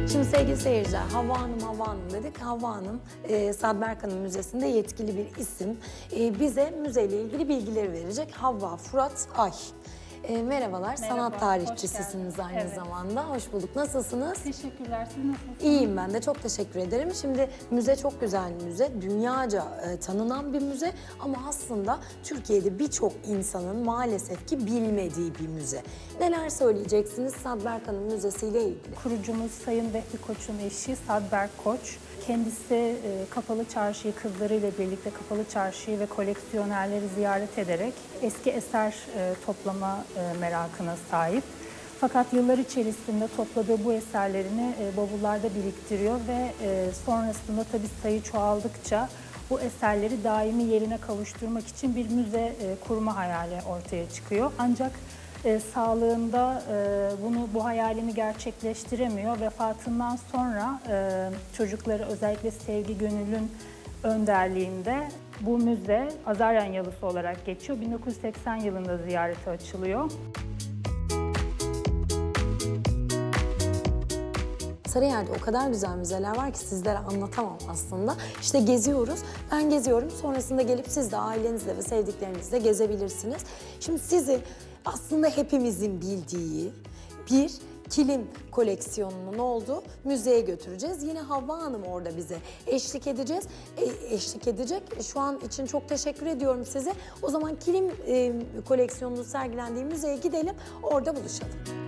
Şimdi sevgili seyirciler, Havva Hanım dedik. Havva Hanım, Sad Berkan'ın müzesinde yetkili bir isim. Bize müzeyle ilgili bilgileri verecek. Havva Fırat Ay. Merhabalar, sanat tarihçisisiniz aynı zamanda. Hoş bulduk. Nasılsınız? Teşekkürler, siz nasılsınız? İyiyim ben de, çok teşekkür ederim. Şimdi müze çok güzel bir müze, dünyaca tanınan bir müze ama aslında Türkiye'de birçok insanın maalesef ki bilmediği bir müze. Neler söyleyeceksiniz Sad Berkan'ın müzesiyle ilgili? Kurucumuz Sayın Vehbi Koç'un eşi Sad Berk Koç. Kendisi Kapalı Çarşı'yı kızlarıyla birlikte Kapalı Çarşı'yı ve koleksiyonerleri ziyaret ederek eski eser toplama merakına sahip. Fakat yıllar içerisinde topladığı bu eserlerini bavullarda biriktiriyor ve sonrasında tabii sayı çoğaldıkça bu eserleri daimi yerine kavuşturmak için bir müze kurma hayali ortaya çıkıyor. Ancak sağlığında bu hayalini gerçekleştiremiyor. Vefatından sonra çocukları, özellikle Sevgi Gönül'ün önderliğinde bu müze Azaryan Yalısı olarak geçiyor. 1980 yılında ziyarete açılıyor. Sarıyer'de o kadar güzel müzeler var ki sizlere anlatamam aslında. İşte geziyoruz, ben geziyorum. Sonrasında gelip siz de ailenizle ve sevdiklerinizle gezebilirsiniz. Şimdi sizi aslında hepimizin bildiği bir kilim koleksiyonunun olduğu müzeye götüreceğiz. Yine Havva Hanım orada bize eşlik edecek. Şu an için çok teşekkür ediyorum size. O zaman kilim koleksiyonunun sergilendiği müzeye gidelim, orada buluşalım.